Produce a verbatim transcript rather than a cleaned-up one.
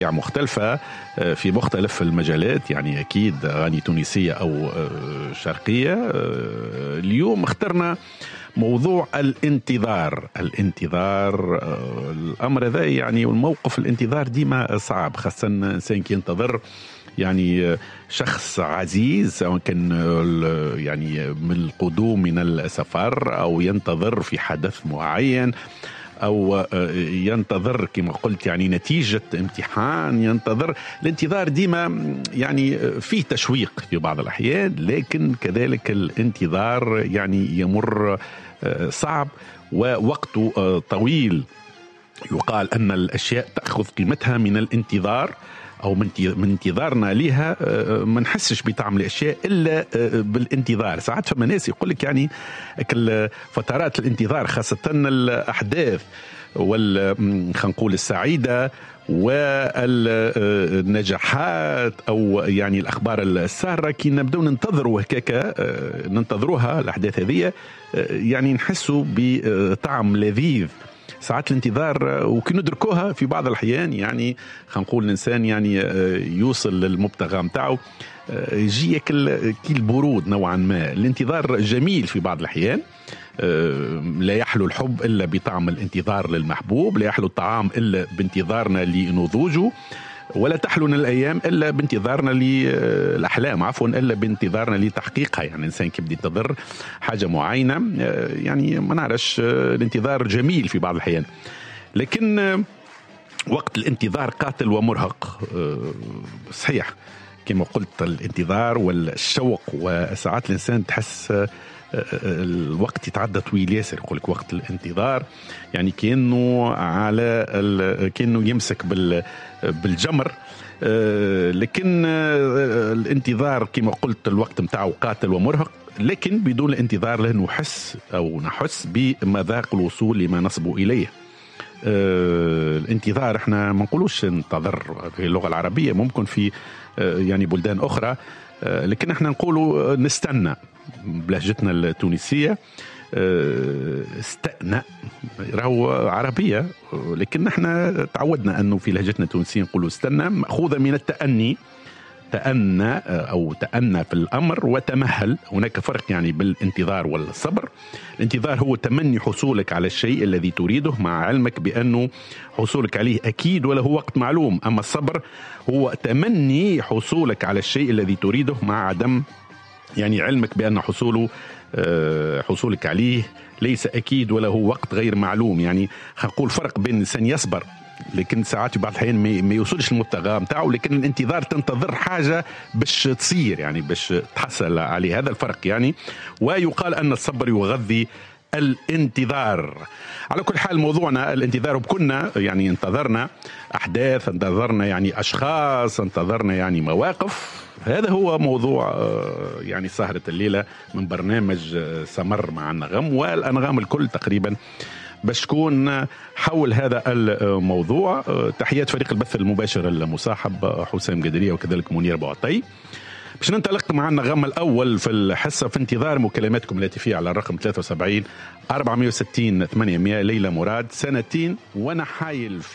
مختلفة في مختلف المجالات، يعني أكيد أغاني تونسية أو شرقية. اليوم اخترنا موضوع الانتظار. الانتظار الأمر ذا يعني والموقف الانتظار ديما صعب، خاصة إنسان كي ينتظر يعني شخص عزيز، سواء كان يعني من القدوم من السفر أو ينتظر في حدث معين أو ينتظر كما قلت يعني نتيجة امتحان، ينتظر. الانتظار ديما يعني فيه تشويق في بعض الأحيان، لكن كذلك الانتظار يعني يمر صعب ووقته طويل. يقال أن الأشياء تأخذ قيمتها من الانتظار أو من انتظارنا لها، ما نحسش بطعم الأشياء إلا بالانتظار. ساعات فما ناس يقول لك يعني فترات الانتظار، خاصة الأحداث وال خلينا نقول السعيدة والنجاحات أو يعني الأخبار السارة، كي نبدأ ننتظروا هكاكا ننتظروها الأحداث هذه، يعني نحسوا بطعم لذيذ. ساعات الانتظار وكي ندركوها في بعض الأحيان يعني خلينا نقول الإنسان يعني يوصل للمبتغى متاعه يجي كي البرود نوعا ما. الانتظار جميل في بعض الأحيان، لا يحلو الحب إلا بطعم الانتظار للمحبوب، لا يحلو الطعام إلا بانتظارنا لنضوجه، ولا تحلون الأيام إلا بانتظارنا للأحلام عفوا إلا بانتظارنا لتحقيقها. يعني الإنسان كي بده ينتظر حاجة معينة يعني ما نعرفش، الانتظار جميل في بعض الأحيان، لكن وقت الانتظار قاتل ومرهق. صحيح كما قلت الانتظار والشوق، وساعات الإنسان تحس الوقت يتعدى طويل ياسر. يقول لك وقت الانتظار يعني كأنه على كأنه يمسك بال بالجمر، لكن الانتظار كما قلت الوقت متاعه قاتل ومرهق، لكن بدون الانتظار لا نحس أو نحس بمذاق الوصول لما نصبو إليه. الانتظار احنا ما نقولوش ننتظر في اللغة العربية، ممكن في يعني بلدان أخرى، لكن احنا نقولوا نستنى بلهجتنا التونسية. استأنى راهو عربية، لكن احنا تعودنا أنه في لهجتنا التونسية نقولوا استنى، مأخوذة من التأني. تأنى أو تأنى في الأمر وتمهل. هناك فرق يعني بالانتظار والصبر. الانتظار هو تمني حصولك على الشيء الذي تريده مع علمك بأنه حصولك عليه أكيد وله وقت معلوم. أما الصبر هو تمني حصولك على الشيء الذي تريده مع عدم يعني علمك بأن حصوله حصولك عليه ليس أكيد وله وقت غير معلوم. يعني هنقول فرق بين إنسان يصبر لكن ساعات بعض الأحيان ما يوصلش المبتغى متاعه، لكن الانتظار تنتظر حاجة باش تصير يعني باش تحصل عليه، هذا الفرق يعني. ويقال أن الصبر يغذي الانتظار. على كل حال موضوعنا الانتظار، وكنا يعني انتظرنا أحداث، انتظرنا يعني أشخاص، انتظرنا يعني مواقف. هذا هو موضوع يعني سهرة الليلة من برنامج سمر مع النغم، والأنغام الكل تقريبا باش تكون حول هذا الموضوع. تحيات فريق البث المباشر المصاحب حسام قدرية وكذلك منير بوعطي. باش ننطلق مع النغم الأول في الحصة في انتظار مكالماتكم الهاتفية على الرقم ثلاثة وسبعين أربعمائة وستين ثمانمائة. ليلى مراد، سنتين وأنا حايل